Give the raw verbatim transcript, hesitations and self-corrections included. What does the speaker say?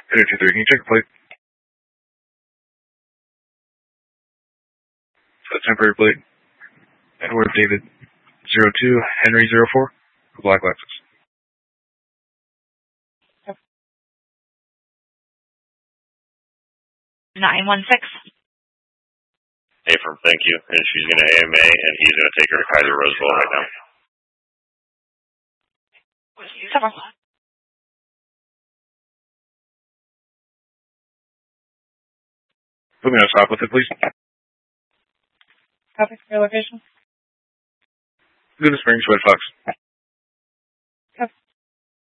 Henry two three, can you check the plate? It's a temporary plate. And we're dated zero two Henry zero four for Black Lexus. nine one six. Affirm, thank you. And she's going to A M A, and he's going to take her to Kaiser Roseville right now. Several. Put me on stop with it, please. Copy. Your location? Good Springs, Red Fox.